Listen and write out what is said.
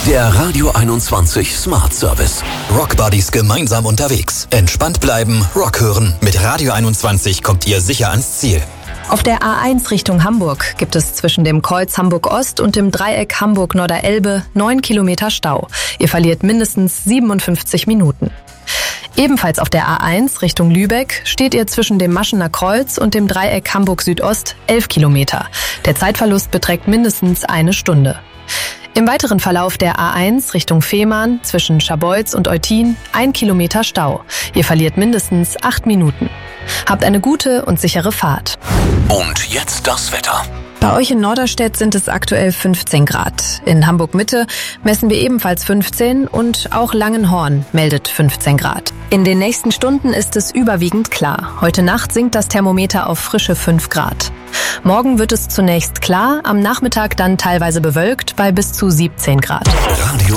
Der Radio 21 Smart Service. Rockbuddies gemeinsam unterwegs. Entspannt bleiben, Rock hören. Mit Radio 21 kommt ihr sicher ans Ziel. Auf der A1 Richtung Hamburg gibt es zwischen dem Kreuz Hamburg-Ost und dem Dreieck Hamburg-Norderelbe 9 Kilometer Stau. Ihr verliert mindestens 57 Minuten. Ebenfalls auf der A1 Richtung Lübeck steht ihr zwischen dem Maschener Kreuz und dem Dreieck Hamburg-Südost 11 Kilometer. Der Zeitverlust beträgt mindestens 1 Stunde. Im weiteren Verlauf der A1 Richtung Fehmarn zwischen Scharbeutz und Eutin 1 Kilometer Stau. Ihr verliert mindestens 8 Minuten. Habt eine gute und sichere Fahrt. Und jetzt das Wetter. Bei euch in Norderstedt sind es aktuell 15 Grad. In Hamburg-Mitte messen wir ebenfalls 15 und auch Langenhorn meldet 15 Grad. In den nächsten Stunden ist es überwiegend klar. Heute Nacht sinkt das Thermometer auf frische 5 Grad. Morgen wird es zunächst klar, am Nachmittag dann teilweise bewölkt bei bis zu 17 Grad. Radio